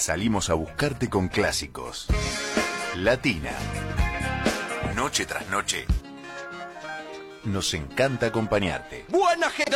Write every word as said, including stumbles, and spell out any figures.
Salimos a buscarte con clásicos. Latina. Noche tras noche. Nos encanta acompañarte. Buena gente.